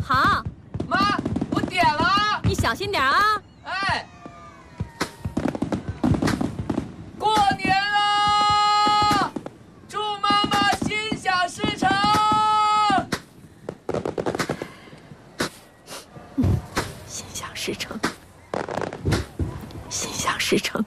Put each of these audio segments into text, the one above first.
好。 妈，我点了。 你小心点啊！ 哎，过年了，祝妈妈心想事成。 心想事成，心想事成。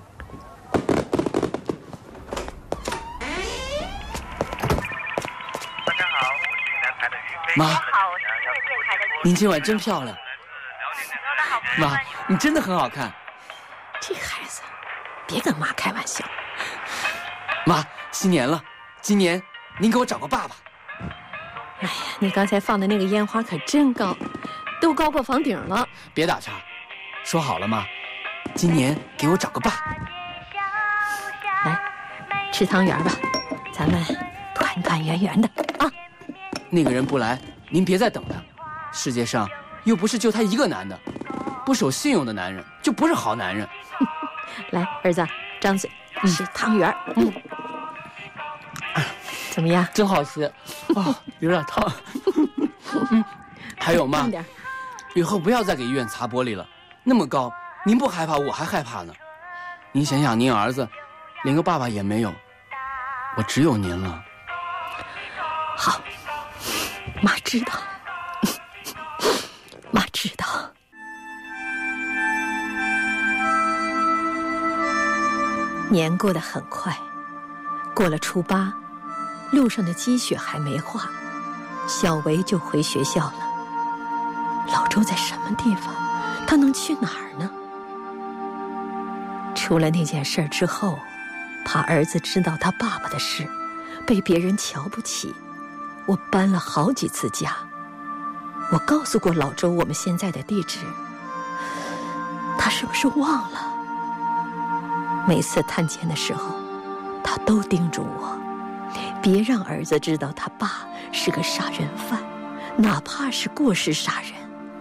妈，您今晚真漂亮。妈，你真的很好看。 这孩子，别跟妈开玩笑。 妈，新年了，今年您给我找个爸爸。 哎呀，你刚才放的那个烟花可真高，都高过房顶了。 别打岔，说好了吗？今年给我找个爸。 来，吃汤圆吧，咱们团团圆圆的啊。 那个人不来，您别再等了。世界上又不是就他一个男的，不守信用的男人就不是好男人。 来，儿子，张嘴吃汤圆。怎么样？ 真好吃，哦，有点烫。还有妈，以后不要再给医院擦玻璃了，那么高，您不害怕，我还害怕呢。您想想，您儿子连个爸爸也没有，我只有您了。 好，妈知道，妈知道。年过得很快，过了初8，路上的积雪还没化，小维就回学校了。老周在什么地方？他能去哪儿呢？出了那件事之后，怕儿子知道他爸爸的事，被别人瞧不起，我搬了好几次家。我告诉过老周我们现在的地址，他是不是忘了？每次探监的时候，他都叮嘱我，别让儿子知道他爸是个杀人犯，哪怕是过失杀人。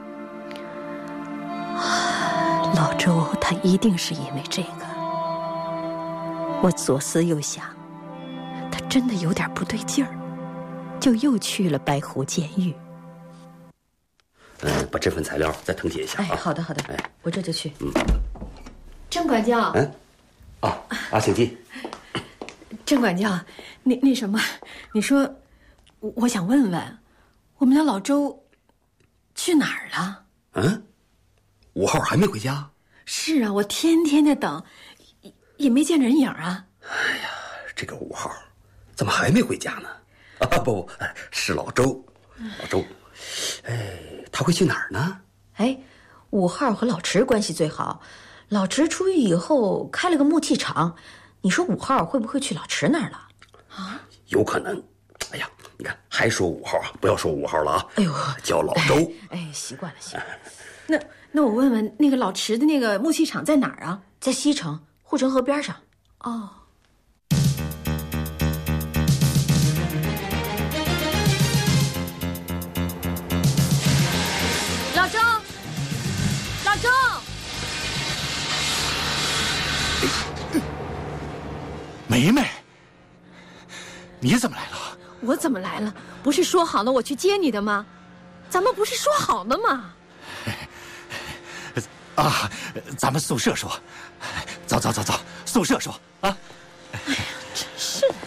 老周他一定是因为这个。我左思右想，他真的有点不对劲儿，就又去了白湖监狱。 把这份材料再誊写一下啊。 哎，好的好的， 哎， 我这就去。郑管教。 请进。 郑管教，那什么，你说，我想问问，我们的老周去哪儿了 ？5号还没回家？ 是啊，我天天的等，也没见人影啊。 哎呀，这个5号怎么还没回家呢？不，是老周。老周，他会去哪儿呢 ？5号和老池关系最好，老池出狱以后开了个木器厂，你说5号会不会去老池那儿了？ 啊？ 有可能。哎呀，你看还说5号啊，不要说5号了啊。 哎呦， 叫老周。 习惯了，习惯了。 那我问问，那个老池的那个木器厂在哪儿啊？ 在西城护城河边上。 哦。老周，老周。 梅梅，你怎么来了？ 我怎么来了？不是说好了我去接你的吗？咱们不是说好了吗？ 咱们宿舍说。走，宿舍说啊。 哎呀，真是的。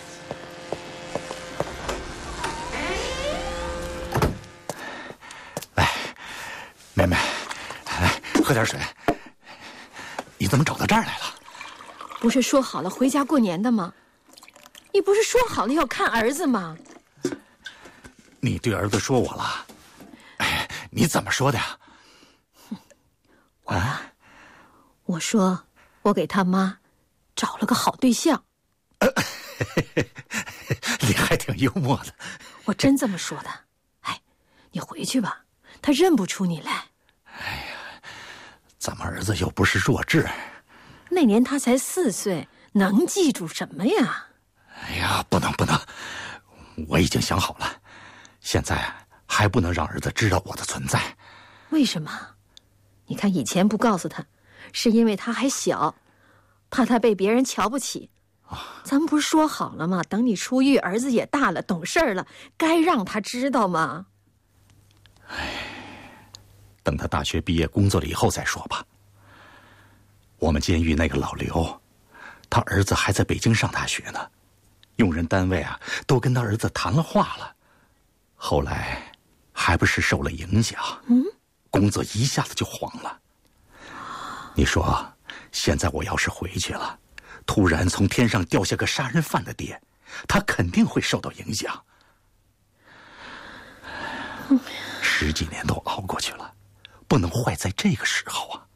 来，梅梅，来喝点水。你怎么找到这儿来了？ 不是说好了回家过年的吗？你不是说好了要看儿子吗？ 你对儿子说我了？你怎么说的呀？ 我说我给他妈找了个好对象。 你还挺幽默的。 我真这么说的。你回去吧，他认不出你来。 咱们儿子又不是弱智。 那年他才4岁，能记住什么呀？ 不能，我已经想好了，现在还不能让儿子知道我的存在。 为什么？你看以前不告诉他，是因为他还小，怕他被别人瞧不起。咱们不是说好了吗？等你出狱，儿子也大了，懂事了，该让他知道吗？ 等他大学毕业工作了以后再说吧。我们监狱那个老刘，他儿子还在北京上大学呢，用人单位啊都跟他儿子谈了话了，后来还不是受了影响，工作一下子就黄了。你说，现在我要是回去了，突然从天上掉下个杀人犯的爹，他肯定会受到影响。10几年都熬过去了，不能坏在这个时候啊。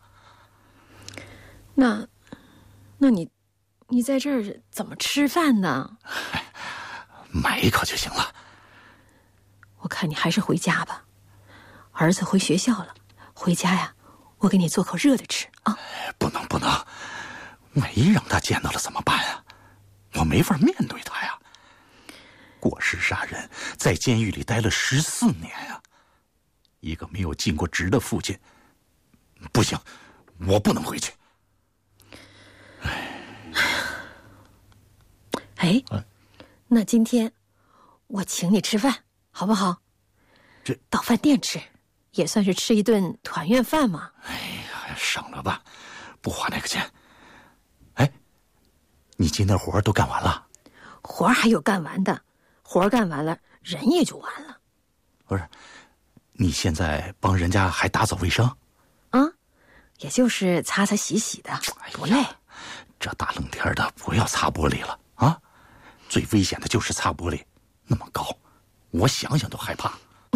那你在这儿怎么吃饭呢？ 买一口就行了。 我看你还是回家吧，儿子回学校了，回家呀，我给你做口热的吃啊。 不能，万一让他见到了怎么办啊？我没法面对他呀。过失杀人，在监狱里待了14年啊，一个没有尽过职的父亲，不行，我不能回去。 哎，那今天我请你吃饭，好不好？ 这到饭店吃，也算是吃一顿团圆饭嘛。 哎呀，省了吧，不花那个钱。哎，你今天活都干完了？ 活还有干完的，活干完了，人也就完了。 不是，你现在帮人家还打扫卫生？ 啊，也就是擦擦洗洗的，不累。 这大冷天的，不要擦玻璃了啊！最危险的就是擦玻璃，那么高，我想想都害怕。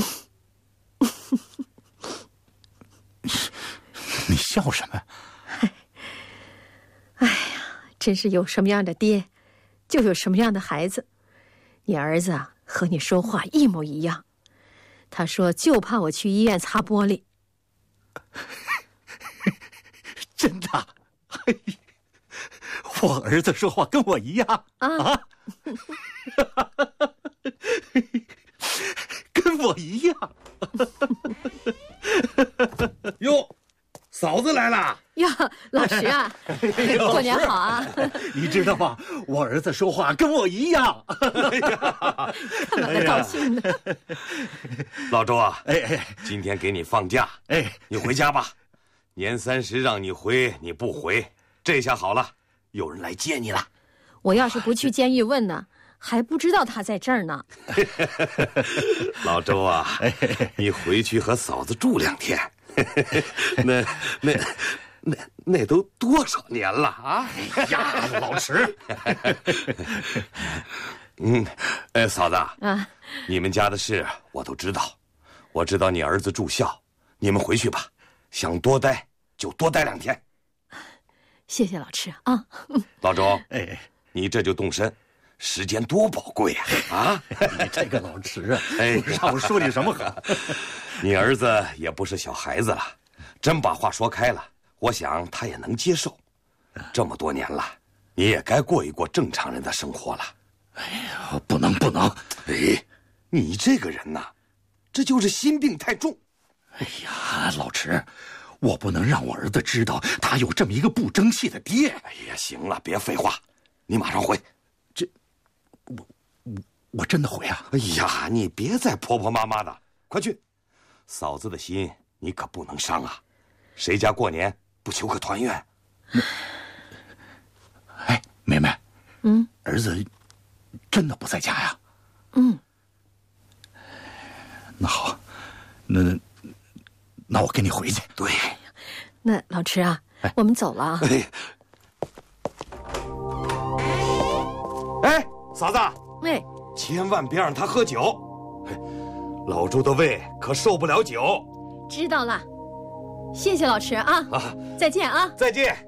你笑什么？ 哎呀，真是有什么样的爹，就有什么样的孩子。你儿子啊，和你说话一模一样。他说就怕我去医院擦玻璃。 真的？我儿子说话跟我一样啊！跟我一样。 哟，嫂子来了呀，老石啊，过年好啊！ 你知道吗？我儿子说话跟我一样。 看把他高兴的。 老周啊， 哎， 今天给你放假，你回家吧。年30让你回，你不回，这下好了，有人来接你了。 我要是不去监狱问呢，还不知道他在这儿呢。 老周啊，你回去和嫂子住2天。那都多少年了啊！ 哎呀，老石。 嫂子啊，你们家的事我都知道，我知道你儿子住校，你们回去吧，想多待就多待2天。 谢谢老池啊。 老周，你这就动身，时间多宝贵呀！啊， 你这个老池啊，让我说你什么好？ 你儿子也不是小孩子了，真把话说开了，我想他也能接受。这么多年了，你也该过一过正常人的生活了。 哎呀，不能！ 你这个人呐，这就是心病太重。 哎呀，老池，我不能让我儿子知道他有这么一个不争气的爹。 哎呀，行了，别废话，你马上回。 我真的回啊！ 哎呀，你别再婆婆妈妈的，快去！嫂子的心你可不能伤啊！谁家过年不求个团圆？ 哎，妹妹，儿子真的不在家呀？那好，那我跟你回去。 对， 那老池啊，我们走了啊。 哎，嫂子，千万别让他喝酒，老周的胃可受不了酒。 知道了，谢谢老池啊。再见啊！ 再见。